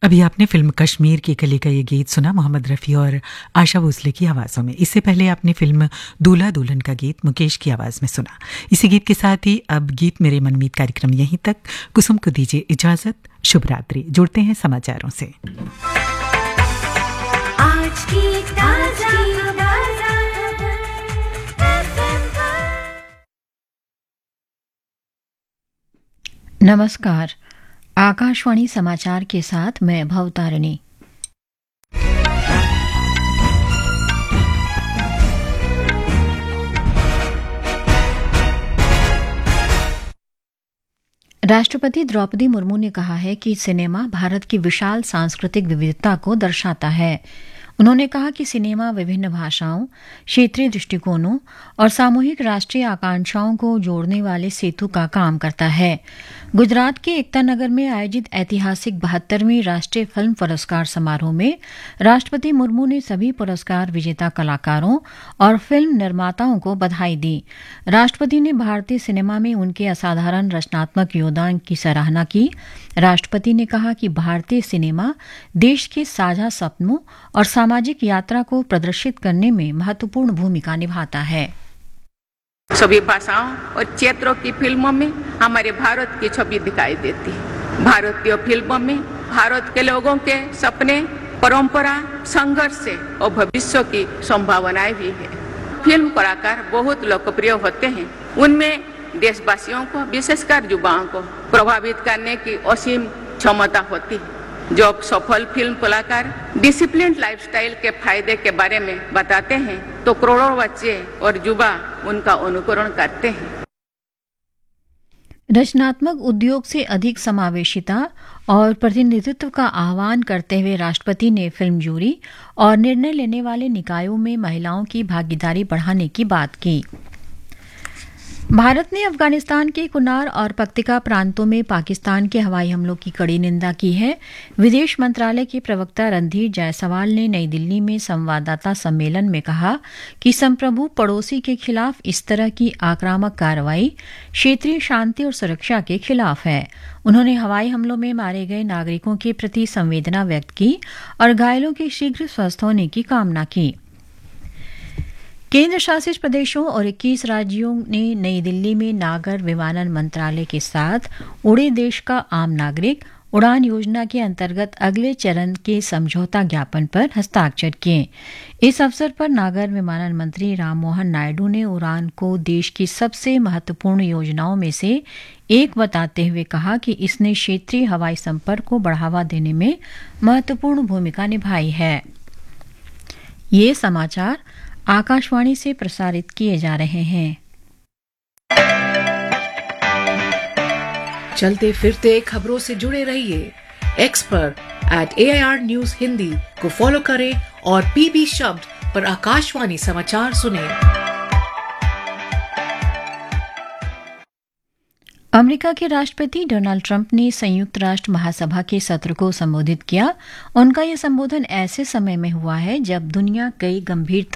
अभी आपने फिल्म कश्मीर की कली का ये गीत सुना मोहम्मद रफ़ी और आशा भोसले की आवाज़ों में। इससे पहले आपने फिल्म दूल्हा दुल्हन का गीत मुकेश की आवाज़ में सुना। इसी गीत के साथ ही अब गीत मेरे मनमीत कार्यक्रम यहीं तक। कुसुम को दीजिए इजाज़त। शुभ रात्रि। जुड़ते हैं समाचारों से। आज की ताजा नमस्कार। आकाशवाणी समाचार के साथ मैं भवतारिणी। राष्ट्रपति द्रौपदी मुर्मू ने कहा है कि सिनेमा भारत की विशाल सांस्कृतिक विविधता को दर्शाता है। उन्होंने कहा कि सिनेमा विभिन्न भाषाओं, क्षेत्रीय दृष्टिकोणों और सामूहिक राष्ट्रीय आकांक्षाओं को जोड़ने वाले सेतु का काम करता है। गुजरात के एकता नगर में आयोजित ऐतिहासिक 72वें राष्ट्रीय फिल्म पुरस्कार समारोह में राष्ट्रपति मुर्मू ने सभी पुरस्कार विजेता कलाकारों और फिल्म निर्माताओं को बधाई दी। राष्ट्रपति ने भारतीय सिनेमा में उनके असाधारण रचनात्मक योगदान की सराहना की। राष्ट्रपति ने कहा कि भारतीय सिनेमा देश के साझा सपनों और सामाजिक यात्रा को प्रदर्शित करने में महत्वपूर्ण भूमिका निभाता है। सभी भाषाओं और क्षेत्रों की फिल्मों में हमारे भारत की छवि दिखाई देती है। भारतीय फिल्मों में भारत के लोगों के सपने, परंपरा, संघर्ष से और भविष्य की संभावनाएं भी है। फिल्म कलाकार बहुत लोकप्रिय होते हैं। उनमें देशवासियों को, विशेषकर युवाओं को प्रभावित करने की असीम क्षमता होती है। जब सफल फिल्म कलाकार डिसिप्लिन लाइफस्टाइल के फायदे के बारे में बताते हैं तो करोड़ों बच्चे और युवा उनका अनुकरण करते हैं। रचनात्मक उद्योग से अधिक समावेशिता और प्रतिनिधित्व का आह्वान करते हुए राष्ट्रपति ने फिल्म जूरी और निर्णय लेने वाले निकायों में महिलाओं की भागीदारी बढ़ाने की बात की। भारत ने अफगानिस्तान के कुनार और पक्तिका प्रांतों में पाकिस्तान के हवाई हमलों की कड़ी निंदा की है। विदेश मंत्रालय के प्रवक्ता रणधीर जायसवाल ने नई दिल्ली में संवाददाता सम्मेलन में कहा कि संप्रभु पड़ोसी के खिलाफ इस तरह की आक्रामक कार्रवाई क्षेत्रीय शांति और सुरक्षा के खिलाफ है। उन्होंने हवाई हमलों में मारे गए नागरिकों के प्रति संवेदना व्यक्त की और घायलों के शीघ्र स्वस्थ होने की कामना की। केंद्र शासित प्रदेशों और 21 राज्यों ने नई दिल्ली में नागर विमानन मंत्रालय के साथ उड़े देश का आम नागरिक उड़ान योजना के अंतर्गत अगले चरण के समझौता ज्ञापन पर हस्ताक्षर किए। इस अवसर पर नागर विमानन मंत्री राममोहन नायडू ने उड़ान को देश की सबसे महत्वपूर्ण योजनाओं में से एक बताते हुए कहा कि इसने क्षेत्रीय हवाई संपर्क को बढ़ावा देने में महत्वपूर्ण भूमिका निभाई है। ये समाचार आकाशवाणी से प्रसारित किए जा रहे हैं। चलते फिरते खबरों से जुड़े रहिए। एक्स पर @AIR News हिंदी को फॉलो करें और PB शब्द पर आकाशवाणी समाचार सुनें। अमेरिका के राष्ट्रपति डोनाल्ड ट्रंप ने संयुक्त राष्ट्र महासभा के सत्र को संबोधित किया। उनका यह संबोधन ऐसे समय में हुआ है जब दुनिया कई गंभीर